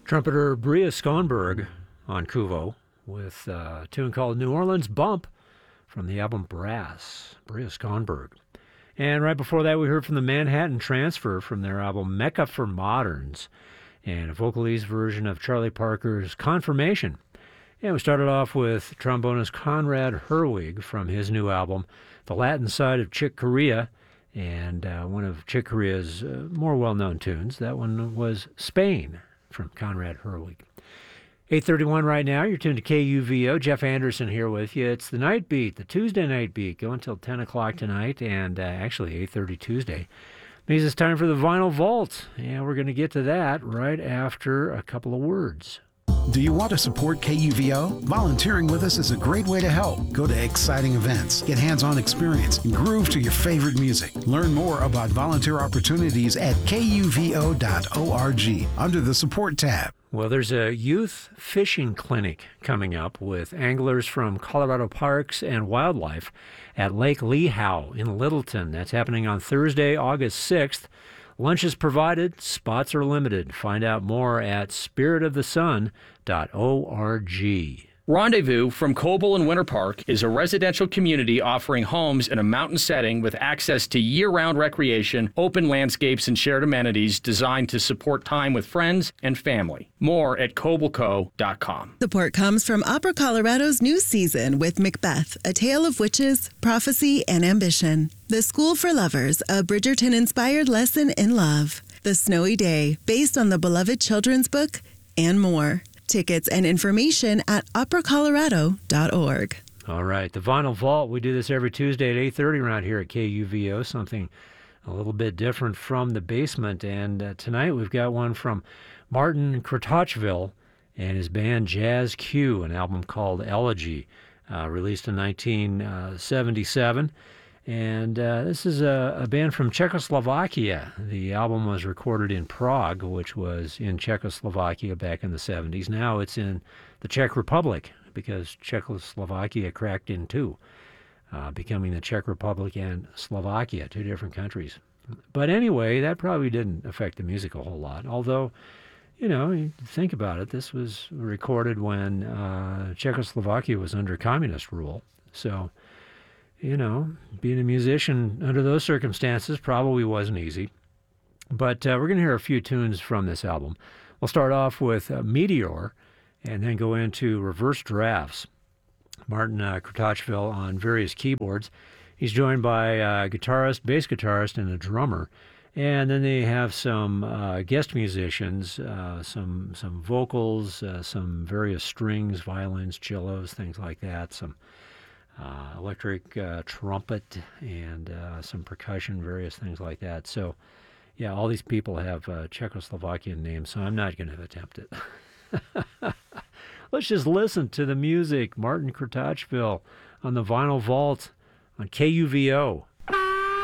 Trumpeter Bria Skonberg on Kuvo with a tune called New Orleans Bump from the album Brass, Bria Skonberg. And right before that, we heard from the Manhattan Transfer from their album Mecca for Moderns and a vocalese version of Charlie Parker's Confirmation. And we started off with trombonist Conrad Herwig from his new album, The Latin Side of Chick Corea, and one of Chick Corea's more well-known tunes. That one was Spain from Conrad Herwig. 8:31 right now. You're tuned to KUVO. Jeff Anderson here with you. It's the Night Beat, the Tuesday Night Beat, going until 10 o'clock tonight, and actually 8:30 Tuesday. Means it's time for the Vinyl Vault, and we're going to get to that right after a couple of words. Do you want to support KUVO? Volunteering with us is a great way to help. Go to exciting events, get hands-on experience, and groove to your favorite music. Learn more about volunteer opportunities at kuvo.org under the Support tab. Well, there's a youth fishing clinic coming up with anglers from Colorado Parks and Wildlife at Lake Lehow in Littleton. That's happening on Thursday, August 6th. Lunch is provided, spots are limited. Find out more at spiritofthesun.org. Rendezvous from Coble and Winter Park is a residential community offering homes in a mountain setting with access to year-round recreation, open landscapes, and shared amenities designed to support time with friends and family. More at cobleco.com. Support comes from Opera Colorado's new season with Macbeth, A Tale of Witches, Prophecy, and Ambition. The School for Lovers, a Bridgerton-inspired lesson in love. The Snowy Day, based on the beloved children's book, and more. Tickets and information at operacolorado.org. All right, the Vinyl Vault. We do this every Tuesday at 8:30 around here at KUVO, something a little bit different from the basement. And tonight we've got one from Martin Kratochvil and his band Jazz Q, an album called Elegy, released in 1977. And this is a band from Czechoslovakia. The album was recorded in Prague, which was in Czechoslovakia back in the 70s. Now it's in the Czech Republic because Czechoslovakia cracked in two, becoming the Czech Republic and Slovakia, two different countries. But anyway, that probably didn't affect the music a whole lot. Although, you know, you think about it, this was recorded when Czechoslovakia was under communist rule. So, you know, being a musician under those circumstances probably wasn't easy. But we're going to hear a few tunes from this album. We'll start off with Meteor and then go into Reverse Drafts. Martin Kratochvil on various keyboards. He's joined by a guitarist, bass guitarist, and a drummer. And then they have some guest musicians, some vocals, some various strings, violins, cellos, things like that, some electric trumpet, and some percussion, various things like that. So, yeah, all these people have Czechoslovakian names, so I'm not going to attempt it. Let's just listen to the music. Martin Kratochvil on the Vinyl Vault on KUVO.